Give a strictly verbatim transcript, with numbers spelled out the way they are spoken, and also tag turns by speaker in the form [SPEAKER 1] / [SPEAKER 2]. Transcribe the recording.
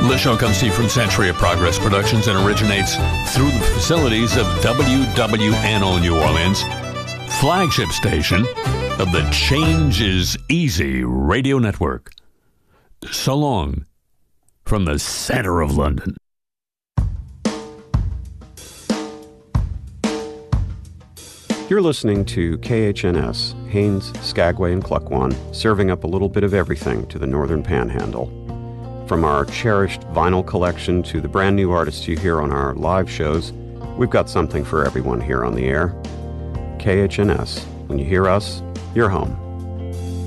[SPEAKER 1] The show comes to you from Century of Progress Productions and originates through the facilities of W W N O New Orleans, flagship station of the Change is Easy radio network. So long from the center of London.
[SPEAKER 2] You're listening to K H N S, Haines, Skagway, and Klukwan, serving up a little bit of everything to the Northern Panhandle. From our cherished vinyl collection to the brand new artists you hear on our live shows, we've got something for everyone here on the air. K H N S. When you hear us, you're home.